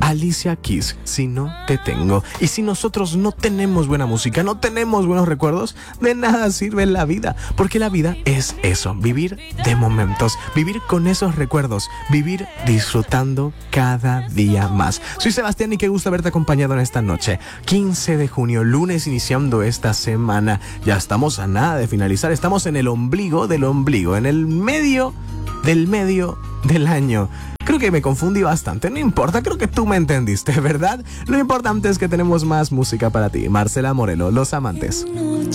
Alicia Keys, Si no te tengo. Y si nosotros no tenemos buena música, no tenemos buenos recuerdos, de nada sirve la vida. Porque la vida es eso, vivir de momentos, vivir con esos recuerdos, vivir disfrutando cada día más. Soy Sebastián y qué gusto haberte acompañado en esta noche. 15 de junio, lunes, iniciando esta semana. Ya estamos a nada de finalizar, estamos en el ombligo del ombligo, en el medio del año. Creo que me confundí bastante, no importa, creo que tú me entendiste, ¿verdad? Lo importante es que tenemos más música para ti. Marcela Morelo, Los Amantes.